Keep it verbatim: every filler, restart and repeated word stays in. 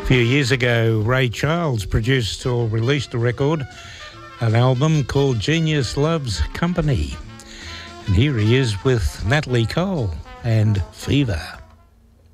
few years ago, Ray Charles produced or released a record, an album called Genius Loves Company. And here he is with Natalie Cole and Fever.